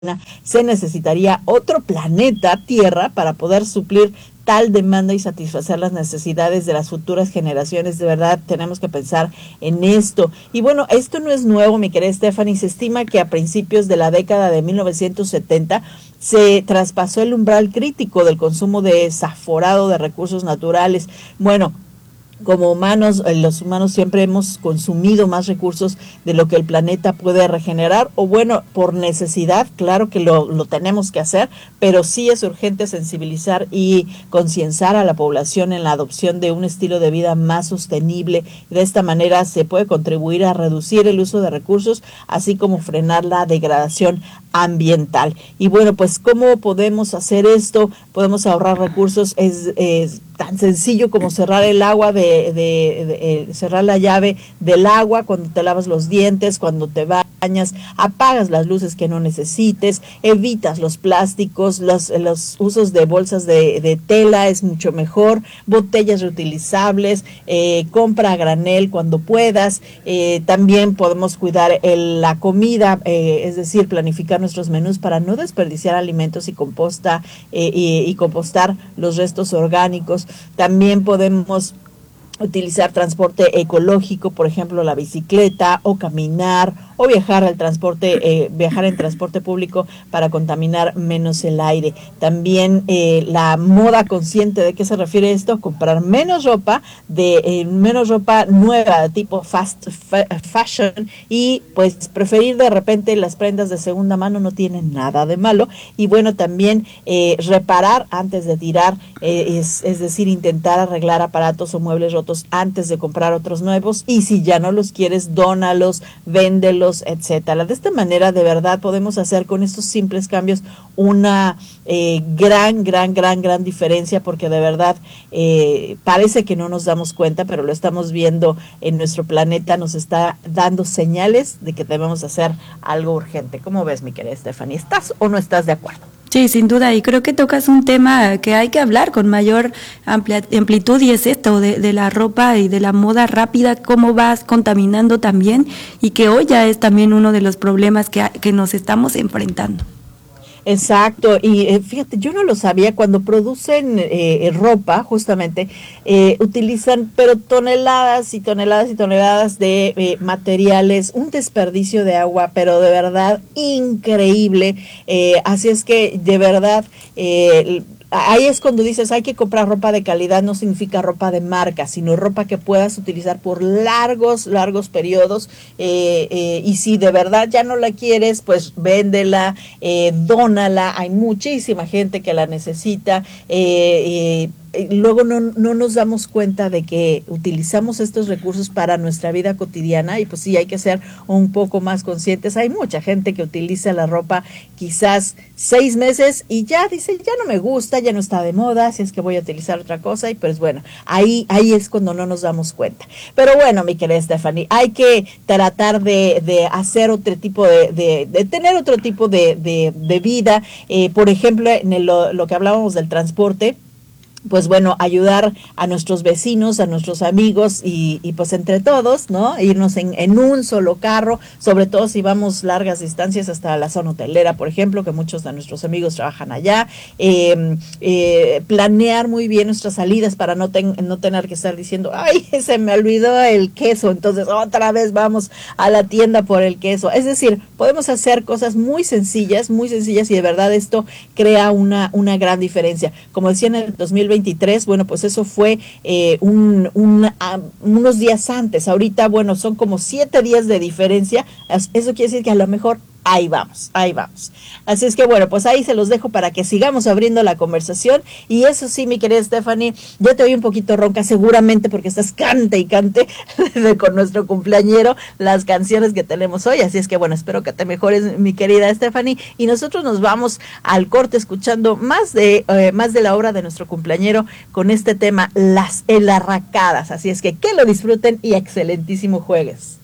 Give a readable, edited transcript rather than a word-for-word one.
se necesitaría otro planeta Tierra para poder suplir tal demanda y satisfacer las necesidades de las futuras generaciones. De verdad, tenemos que pensar en esto. Y bueno, esto no es nuevo, mi querida Stephanie. Se estima que a principios de la década de 1970 se traspasó el umbral crítico del consumo desaforado de recursos naturales. Bueno, como humanos, los humanos siempre hemos consumido más recursos de lo que el planeta puede regenerar, o bueno, por necesidad, claro que lo tenemos que hacer, pero sí es urgente sensibilizar y concienciar a la población en la adopción de un estilo de vida más sostenible. De esta manera se puede contribuir a reducir el uso de recursos, así como frenar la degradación ambiental. Y bueno, pues ¿cómo podemos hacer esto? Podemos ahorrar recursos, es tan sencillo como cerrar el agua cerrar la llave del agua cuando te lavas los dientes, cuando te bañas, apagas las luces que no necesites, evitas los plásticos, los usos de bolsas de tela es mucho mejor, botellas reutilizables, compra a granel cuando puedas, también podemos cuidar la comida, es decir, planificar nuestros menús para no desperdiciar alimentos y compostar los restos orgánicos. También podemos utilizar transporte ecológico, por ejemplo, la bicicleta, o caminar, o viajar en transporte público para contaminar menos el aire. También la moda consciente. ¿De qué se refiere esto? Comprar menos ropa nueva, de tipo fast fashion, y pues preferir de repente las prendas de segunda mano. No tienen nada de malo. Y bueno, también reparar antes de tirar, es decir, intentar arreglar aparatos o muebles rotos antes de comprar otros nuevos, y si ya no los quieres, dónalos, véndelos, etcétera. De esta manera, de verdad, podemos hacer con estos simples cambios una gran diferencia, porque de verdad parece que no nos damos cuenta, pero lo estamos viendo en nuestro planeta, nos está dando señales de que debemos hacer algo urgente. ¿Cómo ves, mi querida Stephanie? ¿Estás o no estás de acuerdo? Sí, sin duda, y creo que tocas un tema que hay que hablar con mayor amplitud, y es esto de la ropa y de la moda rápida, cómo vas contaminando también, y que hoy ya es también uno de los problemas que nos estamos enfrentando. Exacto, y fíjate, yo no lo sabía. Cuando producen ropa, justamente, utilizan pero toneladas y toneladas y toneladas de materiales, un desperdicio de agua, pero de verdad increíble. Así es que de verdad ahí es cuando dices, hay que comprar ropa de calidad. No significa ropa de marca, sino ropa que puedas utilizar por largos periodos, y si de verdad ya no la quieres, pues véndela, dónala. Hay muchísima gente que la necesita. Luego no nos damos cuenta de que utilizamos estos recursos para nuestra vida cotidiana, y pues sí, hay que ser un poco más conscientes. Hay mucha gente que utiliza la ropa quizás 6 meses y ya dice, ya no me gusta, ya no está de moda, así es que voy a utilizar otra cosa. Y pues bueno, ahí es cuando no nos damos cuenta. Pero bueno, mi querida Stephanie, hay que tratar de hacer otro tipo de tener otro tipo de vida. Por ejemplo, en lo que hablábamos del transporte, pues bueno, ayudar a nuestros vecinos, a nuestros amigos, y pues entre todos, ¿no? Irnos en un solo carro, sobre todo si vamos largas distancias hasta la zona hotelera, por ejemplo, que muchos de nuestros amigos trabajan allá. Planear muy bien nuestras salidas para no tener que estar diciendo, ay, se me olvidó el queso, entonces otra vez vamos a la tienda por el queso. Es decir, podemos hacer cosas muy sencillas, y de verdad esto crea una gran diferencia. Como decía, en el 2023, bueno, pues eso fue unos días antes. Ahorita, bueno, son como 7 días de diferencia. Eso quiere decir que a lo mejor ahí vamos. Así es que bueno, pues ahí se los dejo para que sigamos abriendo la conversación. Y eso sí, mi querida Stephanie, ya te oí un poquito ronca, seguramente porque estás cante y cante con nuestro cumpleañero las canciones que tenemos hoy. Así es que bueno, espero que te mejores, mi querida Stephanie, y nosotros nos vamos al corte escuchando más de la obra de nuestro cumpleañero con este tema, las elarracadas. Así es que lo disfruten y excelentísimo jueves.